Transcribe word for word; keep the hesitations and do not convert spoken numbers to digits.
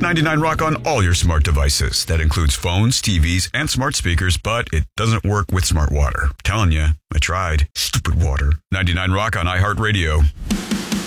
ninety-nine Rock on all your smart devices. That includes phones, T Vs, and smart speakers, but it doesn't work with smart water. I'm telling you, I tried. Stupid water. ninety-nine Rock on iHeartRadio.